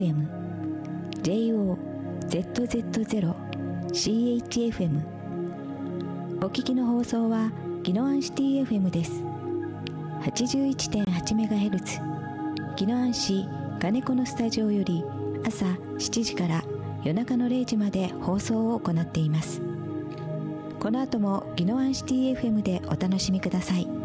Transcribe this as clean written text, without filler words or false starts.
FM、JOZZ0、CHFM。お聞きの放送は宜野湾シティ FM です。81.8MHz、宜野湾市金子のスタジオより朝7時から夜中の0時まで放送を行っています。この後も宜野湾シティ FM でお楽しみください。